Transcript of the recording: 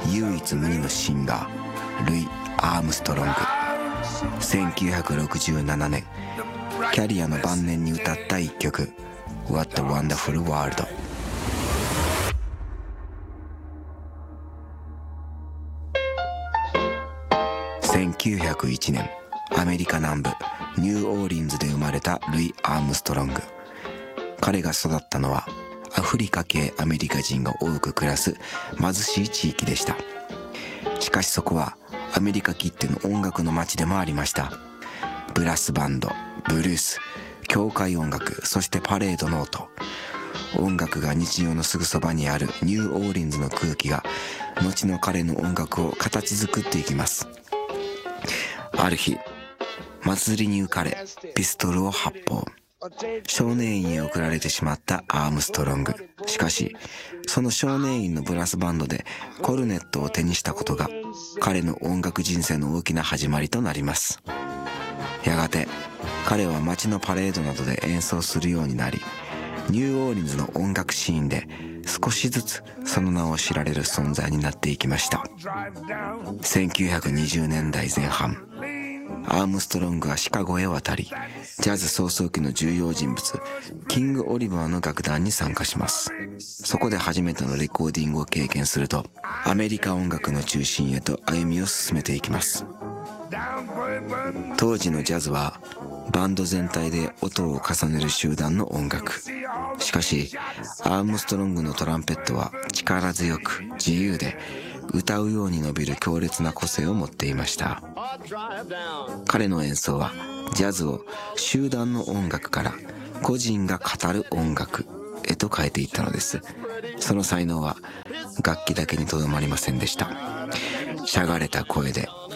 唯一無二のシンガールイ・アームストロング。1967年キャリアの晩年に歌った一曲 What a Wonderful World。 1901年アメリカ南部ニューオーリンズで生まれたルイ・アームストロング。彼が育ったのはアフリカ系アメリカ人が多く暮らす貧しい地域でした。しかしそこはアメリカきっての音楽の街でもありました。ブラスバンド、ブルース、教会音楽、そしてパレードの音。音楽が日常のすぐそばにあるニューオーリンズの空気が後の彼の音楽を形作っていきます。ある日、祭りに浮かれピストルを発砲。少年院へ送られてしまったアームストロング。しかしその少年院のブラスバンドでコルネットを手にしたことが彼の音楽人生の大きな始まりとなります。やがて彼は街のパレードなどで演奏するようになり、ニューオーリンズの音楽シーンで少しずつその名を知られる存在になっていきました。1920年代前半、アームストロングはシカゴへ渡り、ジャズ創創期の重要人物キング・オリバーの楽団に参加します。そこで初めてのレコーディングを経験すると、アメリカ音楽の中心へと歩みを進めていきます。当時のジャズはバンド全体で音を重ねる集団の音楽。しかしアームストロングのトランペットは力強く自由で歌うように伸びる強烈な個性を持っていました。彼の演奏はジャズを集団の音楽から個人が語る音楽へと変えていったのです。その才能は楽器だけにとどまりませんでした。しゃがれた声で